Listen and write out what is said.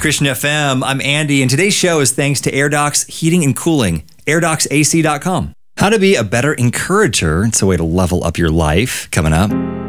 Christian FM. I'm Andy, and today's show is thanks to AirDocs Heating and Cooling, airdocksac.com. How to be a better encourager. It's a way to level up your life coming up.